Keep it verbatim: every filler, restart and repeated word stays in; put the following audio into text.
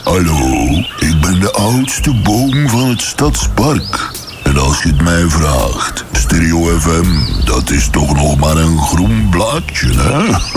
Hallo, ik ben de oudste boom van het stadspark. En als je het mij vraagt, Stereo F M, dat is toch nog maar een groen blaadje, hè?